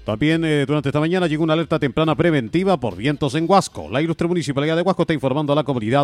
También durante esta mañana llegó una alerta temprana preventiva por vientos en Huasco. La ilustre Municipalidad de Huasco está informando a la comunidad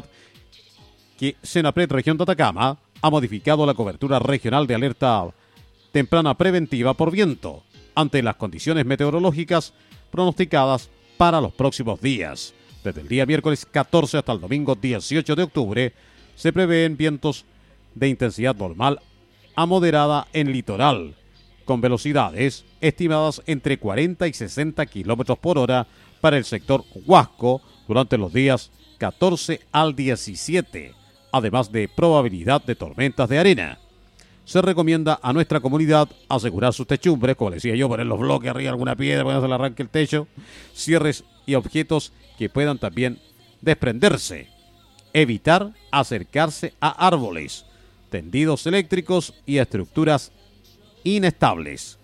que Senapred Región de Atacama ha modificado la cobertura regional de alerta temprana preventiva por viento ante las condiciones meteorológicas pronosticadas para los próximos días. Desde el día miércoles 14 hasta el domingo 18 de octubre se prevén vientos de intensidad normal a moderada en litoral, con velocidades estimadas entre 40 y 60 kilómetros por hora para el sector Huasco durante los días 14 al 17, además de probabilidad de tormentas de arena. Se recomienda a nuestra comunidad asegurar sus techumbres, como decía yo, poner los bloques arriba, alguna piedra para que no se le arranque el techo, cierres y objetos que puedan también desprenderse. Evitar acercarse a árboles, tendidos eléctricos y estructuras inestables.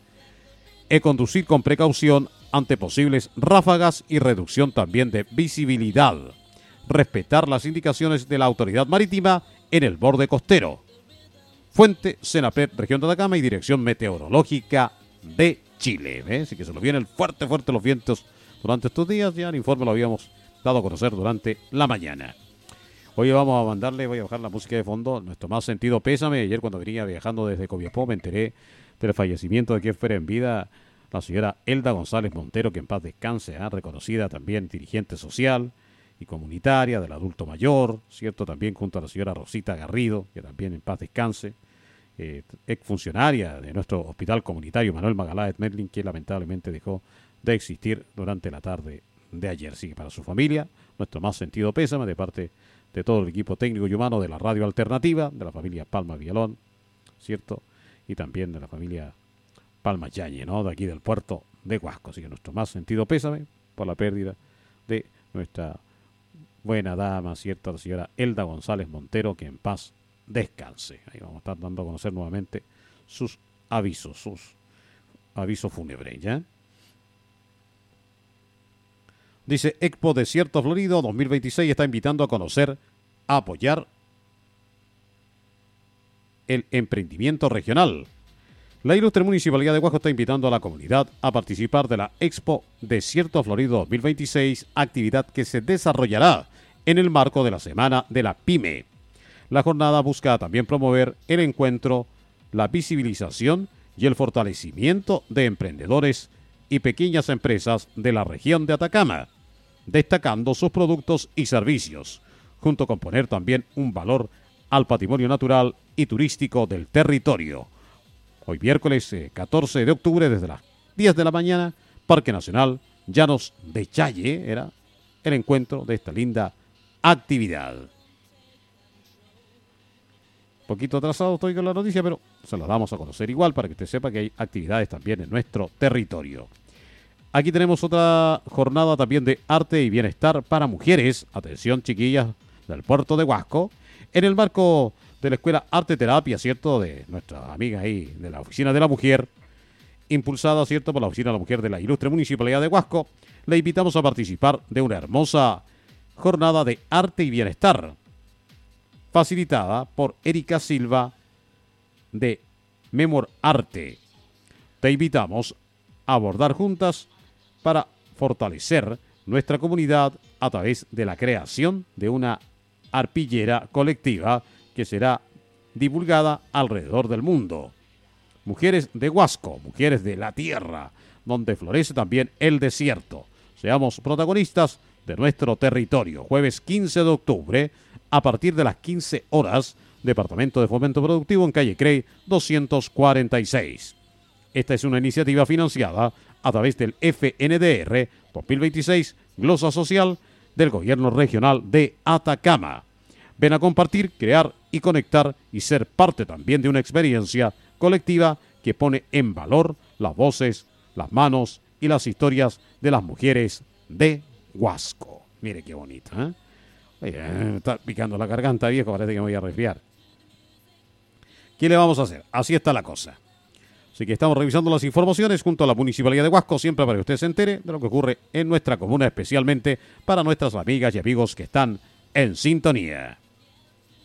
Conducir con precaución ante posibles ráfagas y reducción también de visibilidad. Respetar las indicaciones de la autoridad marítima en el borde costero. Fuente, Senapred, Región de Atacama y Dirección Meteorológica de Chile. Así que se nos vienen fuerte los vientos durante estos días. Ya el informe lo habíamos dado a conocer durante la mañana. Hoy voy a bajar la música de fondo. Nuestro más sentido pésame. Ayer cuando venía viajando desde Copiapó me enteré del fallecimiento de quien fuera en vida la señora Elda González Montero, que en paz descanse, reconocida también dirigente social y comunitaria del adulto mayor, ¿cierto? También junto a la señora Rosita Garrido, que también en paz descanse, exfuncionaria de nuestro hospital comunitario Manuel Magaláes Medlin, que lamentablemente dejó de existir durante la tarde de ayer. Sí, para su familia, nuestro más sentido pésame de parte de todo el equipo técnico y humano de la Radio Alternativa, de la familia Palma Villalón, ¿cierto? Y también de la familia Palma Yañe, ¿no? De aquí del puerto de Huasco. Así que nuestro más sentido pésame por la pérdida de nuestra buena dama, ¿cierto? La señora Elda González Montero, que en paz descanse. Ahí vamos a estar dando a conocer nuevamente sus avisos fúnebres, ¿ya? Dice, Expo Desierto Florido 2026 está invitando a conocer, a apoyar el emprendimiento regional. La ilustre Municipalidad de Huasco está invitando a la comunidad a participar de la Expo Desierto Florido 2026, actividad que se desarrollará en el marco de la Semana de la PYME. La jornada busca también promover el encuentro, la visibilización y el fortalecimiento de emprendedores y pequeñas empresas de la región de Atacama, destacando sus productos y servicios, junto con poner también un valor al patrimonio natural y turístico del territorio. Hoy miércoles 14 de octubre, desde las 10 de la mañana, Parque Nacional Llanos de Challe, era el encuentro de esta linda actividad. Poquito atrasado estoy con la noticia, pero se la damos a conocer igual para que usted sepa que hay actividades también en nuestro territorio. Aquí tenemos otra jornada también de arte y bienestar para mujeres. Atención, chiquillas del puerto de Huasco. En el marco de la Escuela Arte Terapia, ¿cierto? De nuestra amiga ahí de la Oficina de la Mujer, impulsada, ¿cierto? Por la Oficina de la Mujer de la ilustre Municipalidad de Huasco, le invitamos a participar de una hermosa jornada de arte y bienestar, facilitada por Erika Silva de Memor Arte. Te invitamos a abordar juntas para fortalecer nuestra comunidad a través de la creación de una arpillera colectiva que será divulgada alrededor del mundo. Mujeres de Huasco, mujeres de la tierra, donde florece también el desierto. Seamos protagonistas de nuestro territorio. Jueves 15 de octubre, a partir de las 15 horas, Departamento de Fomento Productivo en calle Crey 246. Esta es una iniciativa financiada a través del FNDR 2026, Glosa Social del Gobierno Regional de Atacama. Ven a compartir, crear y conectar y ser parte también de una experiencia colectiva que pone en valor las voces, las manos y las historias de las mujeres de Huasco. Mire qué bonita, ¿eh? Oye, me está picando la garganta, viejo, parece que me voy a resfriar. ¿Qué le vamos a hacer? Así está la cosa. Así que estamos revisando las informaciones junto a la Municipalidad de Huasco, siempre para que usted se entere de lo que ocurre en nuestra comuna, especialmente para nuestras amigas y amigos que están en sintonía.